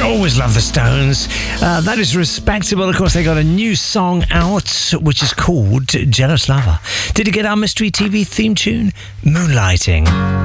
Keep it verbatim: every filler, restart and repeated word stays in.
Always love the Stones. Uh, that is respectable. Of course, they got a new song out, which is called Jealous Lover. Did you get our Mystery T V theme tune? Moonlighting.